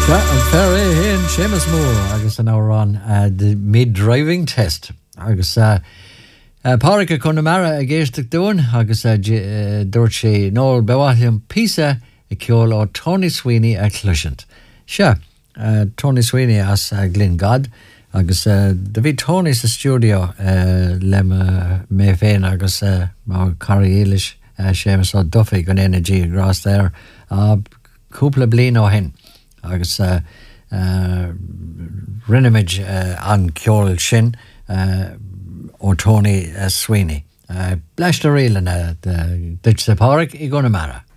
Fair hin Seamus Moore agus an árán the mid-driving test agus páracha Connemara a géisteach dúin agus dúirt sé nóir behaithiam písa I ceol ó Tony Sweeney a chluisiant. Tony Sweeney as Glingad agus de bhí Tony sa studio le mé féin agus má Carrie Eilish Seamus ó Duffy gan energy grás there cúpla blian ó hen agus rinneimid an ceol sin ó Tony Sweeney. Bleist a rialan duit sa páric I Connemara.